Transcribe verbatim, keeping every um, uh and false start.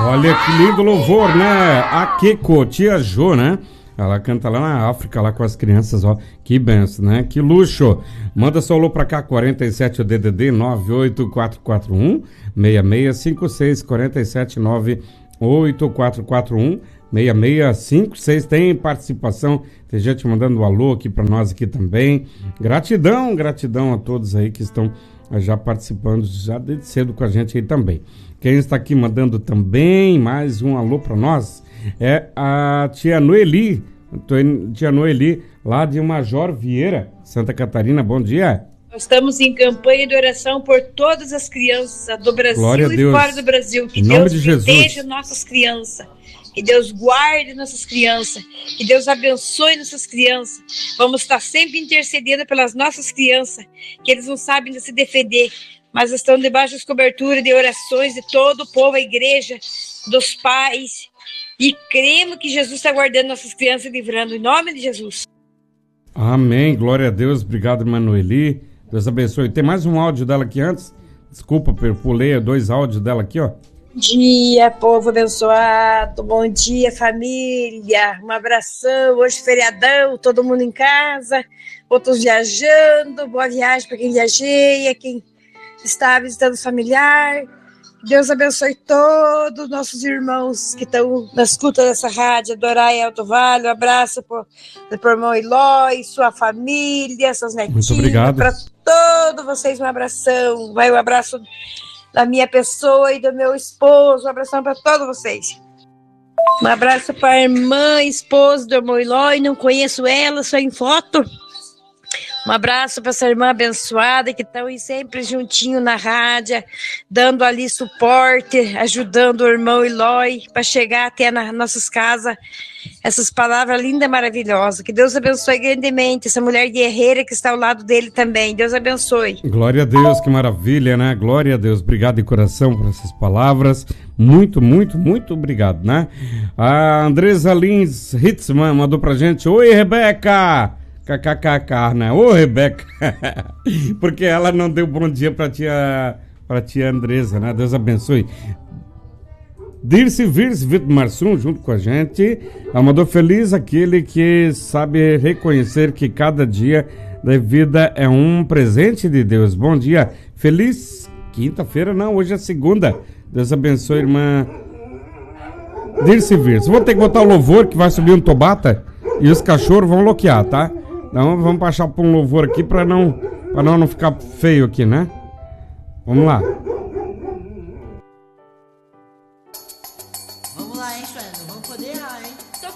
Olha que lindo louvor, né? A Keko, tia Jo, né? Ela canta lá na África, lá com as crianças, ó. Que benção, né? Que luxo. Manda seu alô pra cá, quarenta e sete, o D D D nove oito quatro quatro um, seis seis cinco seis, quarenta e sete, nove oito quatro quatro um, seis seis cinco seis. Tem participação, tem gente mandando um alô aqui pra nós aqui também. Gratidão, gratidão a todos aí que estão já participando já desde cedo com a gente aí também. Quem está aqui mandando também mais um alô para nós é a tia Noeli, tia Noeli, lá de Major Vieira, Santa Catarina. Bom dia. Nós estamos em campanha de oração por todas as crianças do Brasil e fora do Brasil. Que Deus proteja nossas crianças. Que Deus guarde nossas crianças. Que Deus abençoe nossas crianças. Vamos estar sempre intercedendo pelas nossas crianças, que eles não sabem se defender, mas estão debaixo das coberturas de orações de todo o povo, a igreja, dos pais. E cremos que Jesus está guardando nossas crianças e livrando, em nome de Jesus. Amém. Glória a Deus. Obrigado, Manueli. Deus abençoe. Tem mais um áudio dela aqui antes? Desculpa, eu pulei dois áudios dela aqui, ó. Bom dia, povo abençoado. Bom dia, família. Um abração. Hoje feriadão, todo mundo em casa, outros viajando. Boa viagem para quem viajeia, quem está visitando familiar. Deus abençoe todos os nossos irmãos que estão na escuta dessa rádio, Adorar em Alto Vale. Um abraço para o irmão Eloy, sua família, seus netinhos. Muito obrigado. Para todos vocês, um abração. Vai um abraço da minha pessoa e do meu esposo. Um abração para todos vocês. Um abraço para a irmã, esposa do irmão Eloy. Não conheço ela, só em foto. Um abraço para essa irmã abençoada que estão aí sempre juntinho na rádio, dando ali suporte, ajudando o irmão Eloy para chegar até nas nossas casas. Essas palavras lindas e maravilhosas. Que Deus abençoe grandemente essa mulher guerreira que está ao lado dele também. Deus abençoe. Glória a Deus, que maravilha, né? Glória a Deus. Obrigado de coração por essas palavras. Muito, muito, muito obrigado, né? A Andresa Lins Hitzman mandou pra gente. Oi, Rebeca! KKKK, né? Ô, Rebeca! Porque ela não deu bom dia pra tia, pra tia Andresa, né? Deus abençoe. Dirce Virs Vitmarsum, junto com a gente. Ela mandou feliz aquele que sabe reconhecer que cada dia da vida é um presente de Deus. Bom dia. Feliz quinta-feira, não, hoje é segunda. Deus abençoe, irmã Dirce Virs. Vou ter que botar o louvor que vai subir um Tobata e os cachorros vão loquear, tá? Então vamos baixar para um louvor aqui para não, para não, não ficar feio aqui, né? Vamos lá. Vamos lá, hein, Joana? Vamos poder errar, hein?